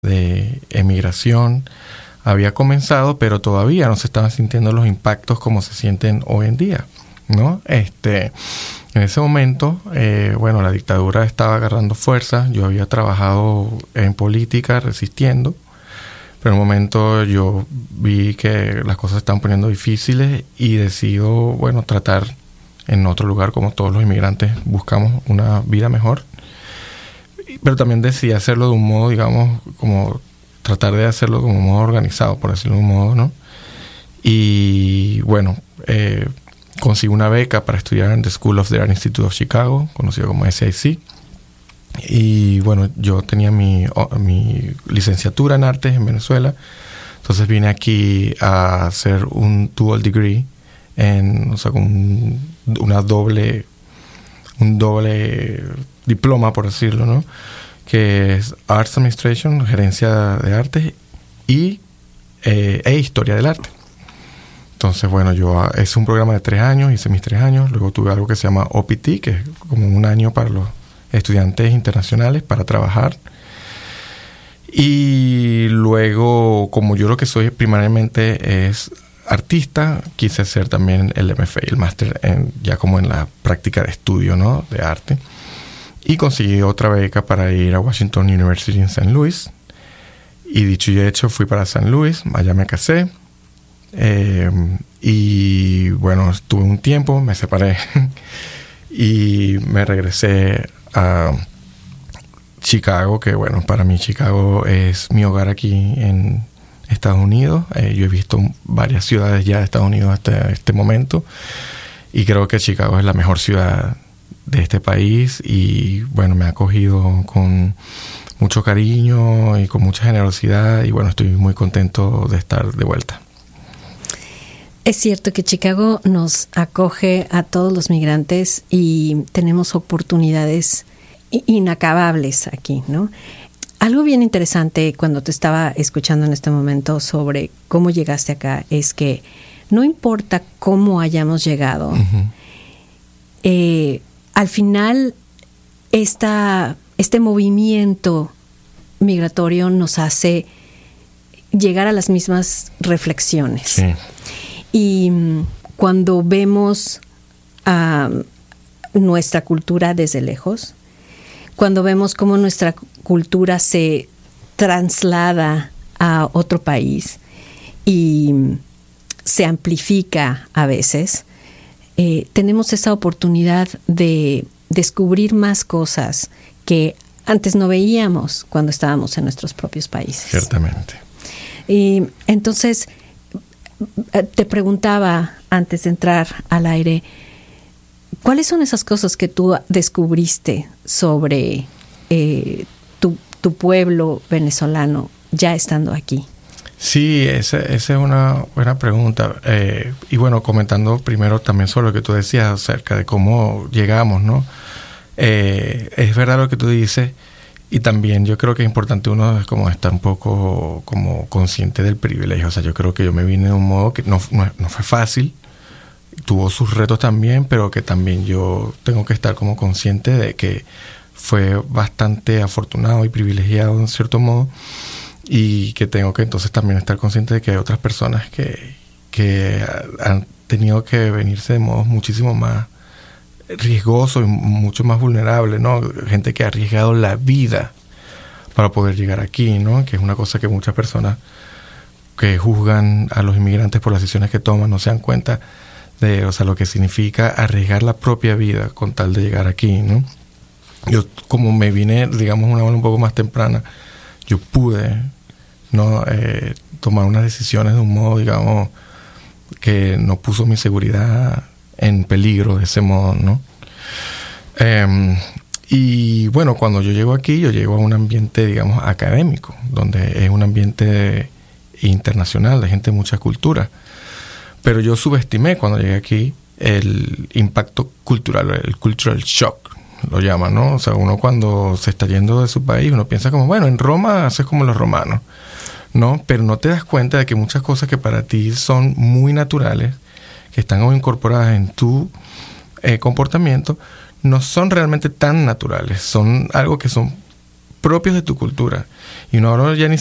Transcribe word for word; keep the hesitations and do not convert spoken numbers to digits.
de emigración había comenzado, pero todavía no se estaban sintiendo los impactos como se sienten hoy en día, ¿no? Este, en ese momento, eh, bueno, la dictadura estaba agarrando fuerza. Yo había trabajado en política resistiendo, pero en un momento yo vi que las cosas se estaban poniendo difíciles y decido, bueno, tratar en otro lugar, como todos los inmigrantes buscamos una vida mejor. Pero también decidí hacerlo de un modo, digamos, como tratar de hacerlo como un modo organizado, por decirlo de un modo, ¿no? Y bueno, eh, conseguí una beca para estudiar en The School of the Art Institute of Chicago, conocido como S I C. Y bueno, yo tenía mi, mi licenciatura en artes en Venezuela. Entonces vine aquí a hacer un dual degree, en, o sea, con un, una doble, un doble diploma, por decirlo, ¿no? Que es Arts Administration, gerencia de arte, y eh, e historia del arte. Entonces, bueno, yo es un programa de tres años, hice mis tres años. Luego tuve algo que se llama O P T, que es como un año para los estudiantes internacionales para trabajar. Y luego, como yo lo que soy primariamente es artista, quise hacer también el M F A, el máster en, ya como en la práctica de estudio, ¿no?, de arte. Y conseguí otra beca para ir a Washington University en Saint Louis. Y dicho y hecho, fui para Saint Louis, allá me casé. Eh, y bueno, estuve un tiempo, me separé y me regresé a Chicago, que bueno, para mí Chicago es mi hogar aquí en Estados Unidos. Eh, yo he visto varias ciudades ya de Estados Unidos hasta este momento y creo que Chicago es la mejor ciudad de este país y bueno, me ha acogido con mucho cariño y con mucha generosidad y bueno, estoy muy contento de estar de vuelta. Es cierto que Chicago nos acoge a todos los migrantes y tenemos oportunidades inacabables aquí, ¿no? Algo bien interesante cuando te estaba escuchando en este momento sobre cómo llegaste acá es que no importa cómo hayamos llegado, uh-huh. eh, al final esta, este movimiento migratorio nos hace llegar a las mismas reflexiones. Sí. Y cuando vemos uh, nuestra cultura desde lejos, cuando vemos cómo nuestra cultura se traslada a otro país y se amplifica a veces, eh, tenemos esa oportunidad de descubrir más cosas que antes no veíamos cuando estábamos en nuestros propios países. Ciertamente. Y entonces te preguntaba antes de entrar al aire, ¿cuáles son esas cosas que tú descubriste sobre eh, tu, tu pueblo venezolano ya estando aquí? Sí, esa, esa es una buena pregunta. Eh, y bueno, comentando primero también sobre lo que tú decías acerca de cómo llegamos, ¿no? Eh, es verdad lo que tú dices. Y también yo creo que es importante uno es como estar un poco como consciente del privilegio. O sea, yo creo que yo me vine de un modo que no, no, no fue fácil. Tuvo sus retos también, pero que también yo tengo que estar como consciente de que fue bastante afortunado y privilegiado en cierto modo. Y que tengo que entonces también estar consciente de que hay otras personas que, que han tenido que venirse de modos muchísimo más riesgoso y mucho más vulnerable, ¿no? Gente que ha arriesgado la vida para poder llegar aquí, ¿no? Que es una cosa que muchas personas que juzgan a los inmigrantes por las decisiones que toman no se dan cuenta de, o sea, lo que significa arriesgar la propia vida con tal de llegar aquí, ¿no? Yo, como me vine, digamos, una hora un poco más temprana, yo pude, ¿no? Eh, tomar unas decisiones de un modo, digamos, que no puso mi seguridad en peligro de ese modo, ¿no? Eh, y bueno, cuando yo llego aquí, yo llego a un ambiente, digamos, académico, donde es un ambiente internacional, de gente de muchas culturas. Pero yo subestimé cuando llegué aquí el impacto cultural, el cultural shock, lo llaman, ¿no? O sea, uno cuando se está yendo de su país, uno piensa como, bueno, en Roma haces como los romanos, ¿no? Pero no te das cuenta de que muchas cosas que para ti son muy naturales, que están incorporadas en tu eh, comportamiento, no son realmente tan naturales, son algo que son propios de tu cultura Y uno ahora ya ni